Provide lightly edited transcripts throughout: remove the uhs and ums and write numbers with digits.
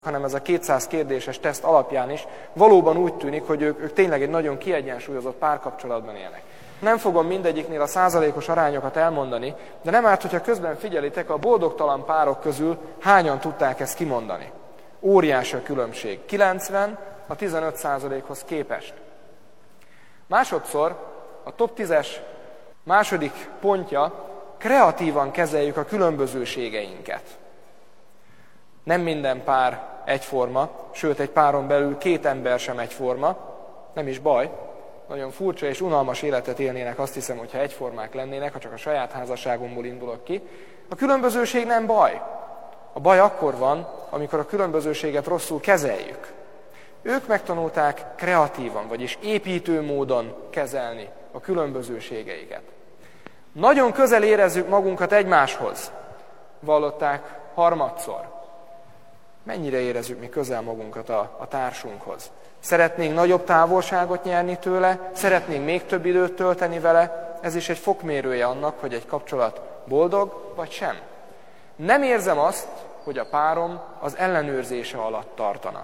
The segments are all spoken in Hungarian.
hanem ez a 200 kérdéses teszt alapján is valóban úgy tűnik, hogy ők tényleg egy nagyon kiegyensúlyozott párkapcsolatban élnek. Nem fogom mindegyiknél a százalékos arányokat elmondani, de nem árt, hogyha közben figyelitek, a boldogtalan párok közül hányan tudták ezt kimondani. Óriási a különbség. 90 a 15%-hoz képest. Másodszor a top 10-es második pontja, kreatívan kezeljük a különbözőségeinket. Nem minden pár egyforma, sőt egy páron belül 2 ember sem egyforma, nem is baj. Nagyon furcsa és unalmas életet élnének, azt hiszem, hogyha egyformák lennének, ha csak a saját házasságomból indulok ki. A különbözőség nem baj. A baj akkor van, amikor a különbözőséget rosszul kezeljük. Ők megtanulták kreatívan, vagyis építő módon kezelni a különbözőségeiket. Nagyon közel érezzük magunkat egymáshoz, vallották harmadszor. Mennyire érezzük mi közel magunkat a társunkhoz? Szeretnénk nagyobb távolságot nyerni tőle, szeretnénk még több időt tölteni vele, ez is egy fokmérője annak, hogy egy kapcsolat boldog vagy sem. Nem érzem azt, hogy a párom az ellenőrzése alatt tartana.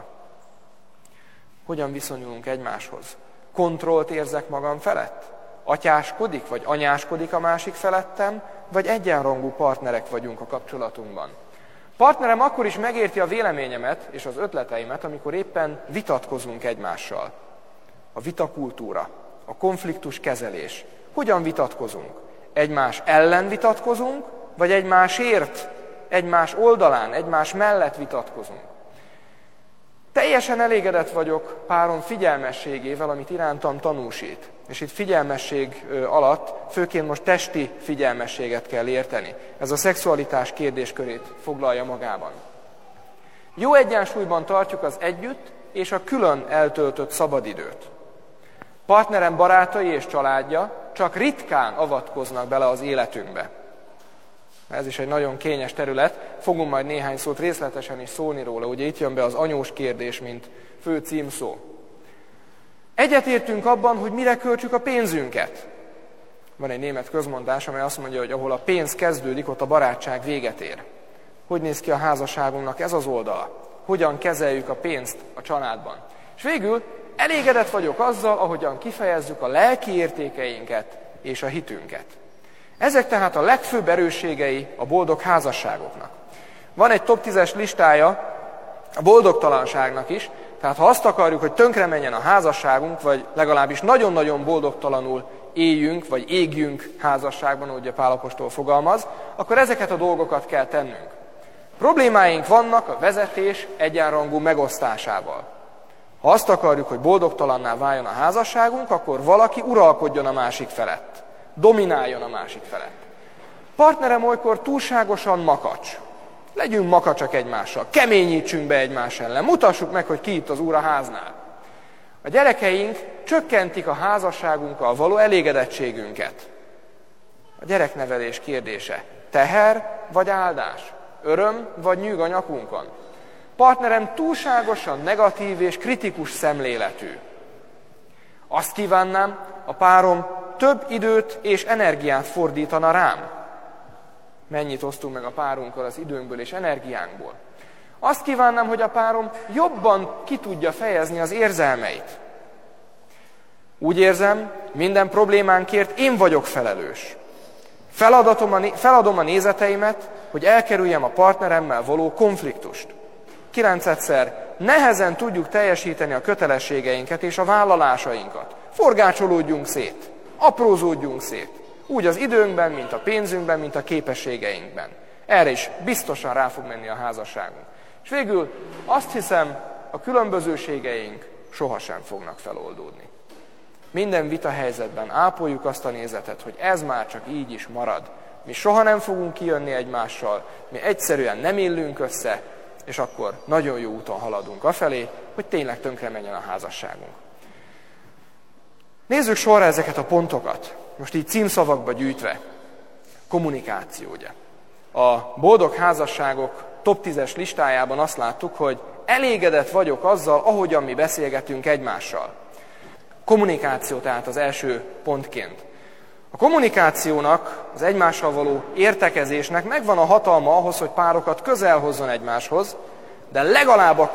Hogyan viszonyulunk egymáshoz? Kontrollt érzek magam felett? Atyáskodik vagy anyáskodik a másik felettem, vagy egyenrangú partnerek vagyunk a kapcsolatunkban? Partnerem akkor is megérti a véleményemet és az ötleteimet, amikor éppen vitatkozunk egymással. A vitakultúra, a konfliktus kezelés. Hogyan vitatkozunk? Egymás ellen vitatkozunk, vagy egymásért, egymás oldalán, egymás mellett vitatkozunk? Teljesen elégedett vagyok párom figyelmességével, amit irántam tanúsít. És itt figyelmesség alatt főként most testi figyelmességet kell érteni. Ez a szexualitás kérdéskörét foglalja magában. Jó egyensúlyban tartjuk az együtt és a külön eltöltött szabadidőt. Partnerem barátai és családja csak ritkán avatkoznak bele az életünkbe. Ez is egy nagyon kényes terület, fogunk majd néhány szót részletesen is szólni róla. Ugye itt jön be az anyós kérdés, mint fő címszó. Egyetértünk abban, hogy mire költsük a pénzünket. Van egy német közmondás, amely azt mondja, hogy ahol a pénz kezdődik, ott a barátság véget ér. Hogy néz ki a házasságunknak ez az oldala? Hogyan kezeljük a pénzt a családban? És végül elégedett vagyok azzal, ahogyan kifejezzük a lelki értékeinket és a hitünket. Ezek tehát a legfőbb erősségei a boldog házasságoknak. Van egy top 10-es listája a boldogtalanságnak is, tehát ha azt akarjuk, hogy tönkre menjen a házasságunk, vagy legalábbis nagyon-nagyon boldogtalanul éljünk, vagy égjünk házasságban, ahogy a Pál apostol fogalmaz, akkor ezeket a dolgokat kell tennünk. Problémáink vannak a vezetés egyenrangú megosztásával. Ha azt akarjuk, hogy boldogtalanná váljon a házasságunk, akkor valaki uralkodjon a másik felett. Domináljon a másik felett. Partnerem olykor túlságosan makacs. Legyünk makacsak egymással, keményítsünk be egymás ellen, mutassuk meg, hogy ki itt az úr a háznál. A gyerekeink csökkentik a házasságunkkal való elégedettségünket. A gyereknevelés kérdése: teher vagy áldás? Öröm vagy nyűg a nyakunkon? Partnerem túlságosan negatív és kritikus szemléletű. Azt kívánnám, a párom több időt és energiát fordítana rám. Mennyit osztunk meg a párunkkal az időnkből és energiánkból. Azt kívánnám, hogy a párom jobban ki tudja fejezni az érzelmeit. Úgy érzem, minden problémánkért én vagyok felelős. Feladom a nézeteimet, hogy elkerüljem a partneremmel való konfliktust. 9-szer nehezen tudjuk teljesíteni a kötelességeinket és a vállalásainkat. Forgácsolódjunk szét, aprózódjunk szét. Úgy az időnkben, mint a pénzünkben, mint a képességeinkben. Erre is biztosan rá fog menni a házasságunk. És végül azt hiszem, a különbözőségeink sohasem fognak feloldódni. Minden vita helyzetben ápoljuk azt a nézetet, hogy ez már csak így is marad. Mi soha nem fogunk kijönni egymással, mi egyszerűen nem illünk össze, és akkor nagyon jó úton haladunk afelé, hogy tényleg tönkre menjen a házasságunk. Nézzük sorra ezeket a pontokat, most így címszavakba gyűjtve. Kommunikáció, ugye. A boldog házasságok top 10-es listájában azt láttuk, hogy elégedett vagyok azzal, ahogyan mi beszélgetünk egymással. Kommunikáció tehát az első pontként. A kommunikációnak, az egymással való értekezésnek megvan a hatalma ahhoz, hogy párokat közel hozzon egymáshoz, de legalább